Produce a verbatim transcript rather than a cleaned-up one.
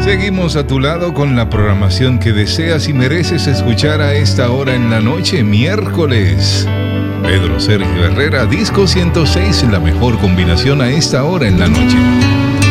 Seguimos a tu lado con la programación que deseas y mereces escuchar a esta hora en la noche, miércoles. Pedro Sergio Herrera, Disco ciento seis, la mejor combinación a esta hora en la noche.